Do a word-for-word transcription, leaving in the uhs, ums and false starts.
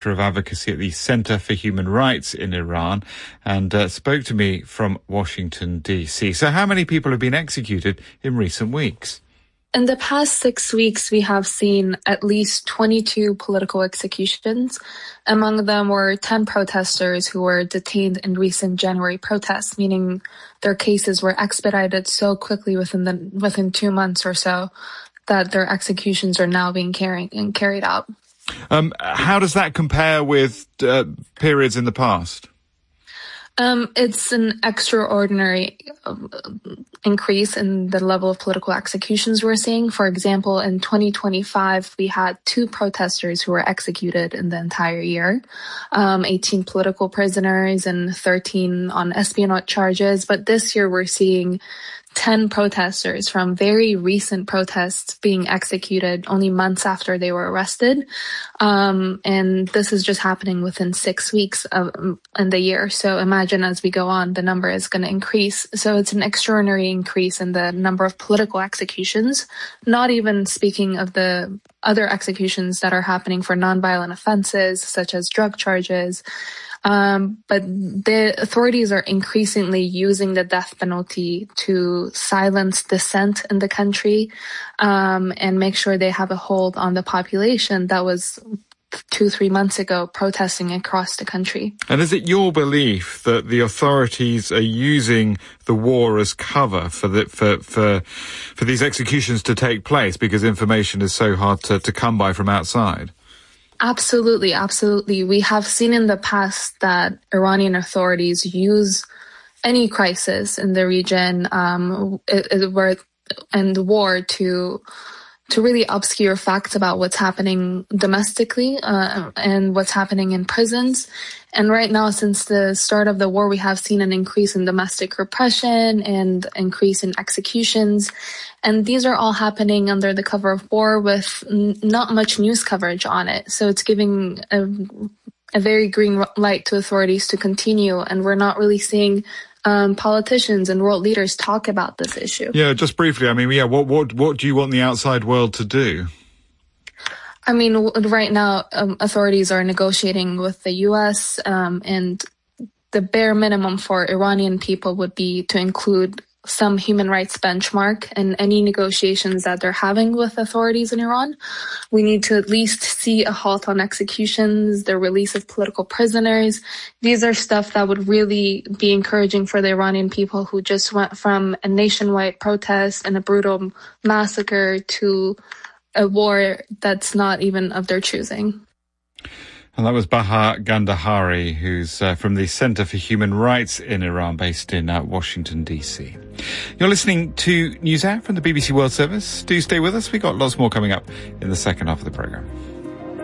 of Advocacy at the Center for Human Rights in Iran, and uh, spoke to me from Washington, D C. So how many people have been executed in recent weeks? In the past six weeks, we have seen at least twenty-two political executions. Among them were ten protesters who were detained in recent January protests, meaning their cases were expedited so quickly within the within two months or so that their executions are now being carrying, carried out. Um, how does that compare with uh, periods in the past? Um, it's an extraordinary uh, increase in the level of political executions we're seeing. For example, in twenty twenty-five, we had two protesters who were executed in the entire year, um, eighteen political prisoners and thirteen on espionage charges. But this year, we're seeing ten protesters from very recent protests being executed only months after they were arrested. Um, and this is just happening within six weeks of in the year. So imagine as we go on, the number is going to increase. So it's an extraordinary increase in the number of political executions, not even speaking of the other executions that are happening for nonviolent offenses, such as drug charges. Um, but the authorities are increasingly using the death penalty to silence dissent in the country, um, and make sure they have a hold on the population that was two, three months ago protesting across the country. And is it your belief that the authorities are using the war as cover for the, for, for, for these executions to take place because information is so hard to, to come by from outside? Absolutely, absolutely. We have seen in the past that Iranian authorities use any crisis in the region um, it, it, where, and the war to to really obscure facts about what's happening domestically uh, and what's happening in prisons. And right now, since the start of the war, we have seen an increase in domestic repression and increase in executions. And these are all happening under the cover of war with n- not much news coverage on it. So it's giving a, a very green light to authorities to continue. And we're not really seeing um, politicians and world leaders talk about this issue. Yeah, just briefly. I mean, yeah, what, what, what do you want the outside world to do? I mean, right now, um, authorities are negotiating with the U S, um, and the bare minimum for Iranian people would be to include some human rights benchmark in any negotiations that they're having with authorities in Iran. We need to at least see a halt on executions, the release of political prisoners. These are stuff that would really be encouraging for the Iranian people who just went from a nationwide protest and a brutal massacre to a war that's not even of their choosing. And that was Bahar Gandhari, who's uh, from the Center for Human Rights in Iran, based in uh, Washington, D C. You're listening to NewsHour from the B B C World Service. Do stay with us. We've got lots more coming up in the second half of the programme.